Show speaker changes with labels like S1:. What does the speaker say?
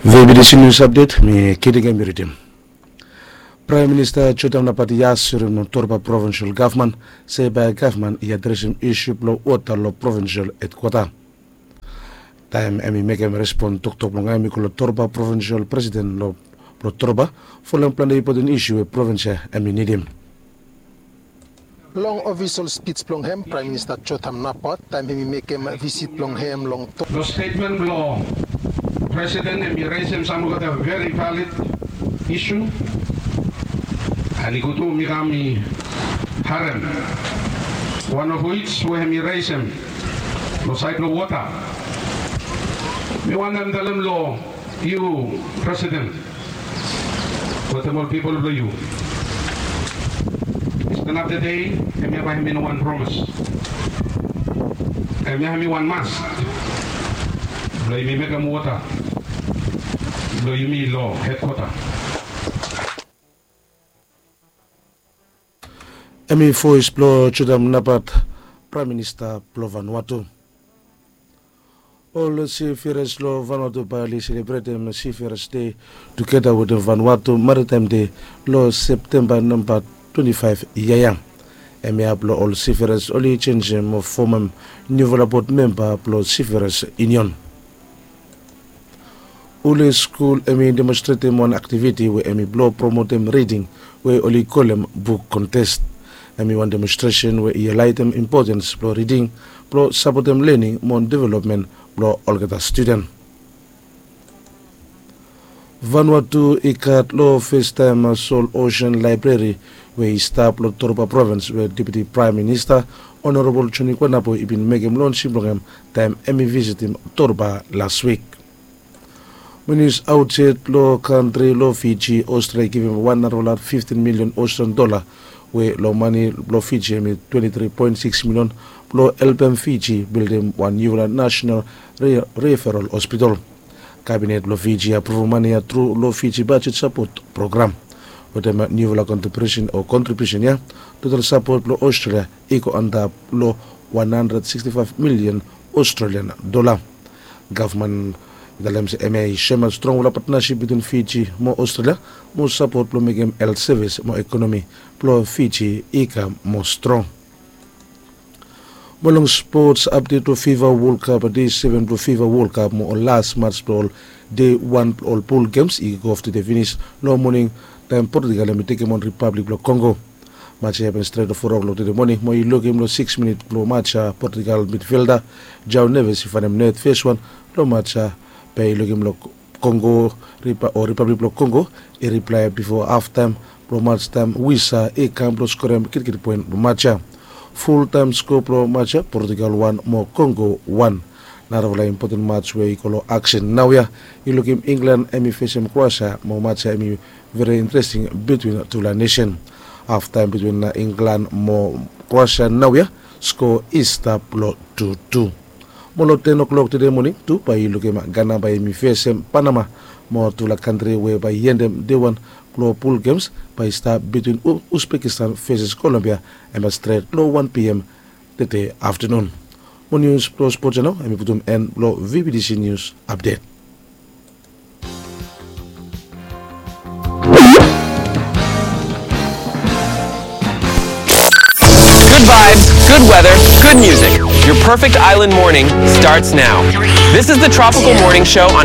S1: VBDC News Update, mi kidding emiritim. Prime Minister Chotam Napati Yasir no Torba Provincial Government say by government he addressing issue lo Waterloo Provincial Headquarter. Time emi mekem respond tok longa mi ko Torba Provincial President lo Torba following plan de ipodin issue province emi nidim.
S2: Long official speech Plonghem, Prime Minister Chotam Napat, time he make him visit Plonghem long.
S3: The statement law, President and Mirasem Samugat a very valid issue. And he go to Mirami Harem, one of which we have Mirasem, no cycle water. We want them tell them law, you, President, whatever people of you. Stand up the day, and me have me no one promise. And me have me one must. Blow me make them water. Blow you me law headquarter.
S1: Emi voice blow Chotam Napat Prime Minister Plo Vanuatu. All seafarers law Vanuatu Bali celebrate them Seafarers Day together with the Vanuatu Maritime Day law September number 25 yaya. Emi aplo all seafarers only change of former new board member aplo Seafarers Union. Ule school emi demonstrate one activity where emi blow promote them reading where only call them book contest. Emi one demonstration where he highlight them importance blow reading, blow support them learning, more development blow all get a student. Vanuatu ikat law first time Soul Ocean Library where he start lo Torba Province where Deputy Prime Minister Honorable Chunikwanapo ibin megem launching program time emi visit him Torba last week. When he's outside law country law Fiji Australia give him $115 million Australian dollar where law money law Fiji emi 23.6 million law help him Fiji build him one new national referral hospital. Cabinet law Fiji approve money through law Fiji budget support program. With a new contribution total support law Australia equal under law 165 million Australian dollar. Government dalam MA shema strong wala partnership between Fiji more Australia more support law make health service more economy law Fiji ika more strong. Molong sports update to FIFA World Cup day 7 to FIFA World Cup more last match to day 1 all pool games e go to the finish no morning time Portugal and take him on Republic of Congo. Match happens straight to 4 o'clock to the morning. Mo look him 6 minute blow match Portugal midfielder João Neves if I'm net first one blow match pay look him Congo or Republic of Congo a reply before half time blow match time Wisa a camp blow score cricket point match. Full time score pro match Portugal 1 more Congo 1. Another important match where you call action now you look him England emi face him Croatia more match emi very interesting between two nation. Half time between England more Croatia now score is stop 2-2. More 10 o'clock today morning too by you look him Ghana by emi face him Panama more to la country where by yendem day one pool games by start between Uzbekistan faces Colombia and straight 1 p.m. today afternoon. More news pro sports channel and we put them and VBDC News Update.
S4: Good vibes, good weather, good music. Your perfect island morning starts now. This is the Tropical Morning Show on